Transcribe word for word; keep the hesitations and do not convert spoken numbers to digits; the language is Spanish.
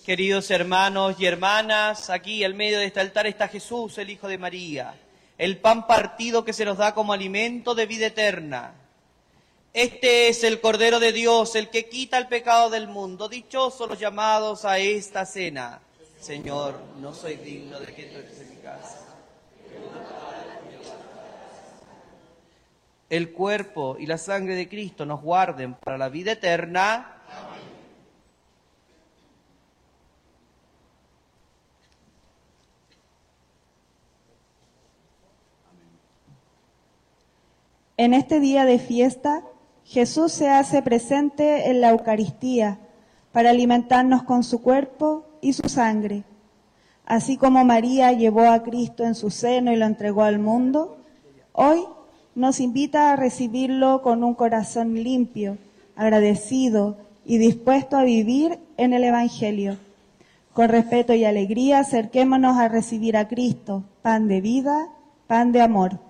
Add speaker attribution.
Speaker 1: Queridos hermanos y hermanas, aquí al medio de este altar está Jesús, el Hijo de María, el pan partido que se nos da como alimento de vida eterna. Este es el Cordero de Dios, el que quita el pecado del mundo. Dichosos los llamados a esta cena. Señor, no soy digno de que entres en mi casa. El cuerpo y la sangre de Cristo nos guarden para la vida eterna.
Speaker 2: En este día de fiesta, Jesús se hace presente en la Eucaristía para alimentarnos con su cuerpo y su sangre. Así como María llevó a Cristo en su seno y lo entregó al mundo, hoy nos invita a recibirlo con un corazón limpio, agradecido y dispuesto a vivir en el Evangelio. Con respeto y alegría, acerquémonos a recibir a Cristo, pan de vida, pan de amor.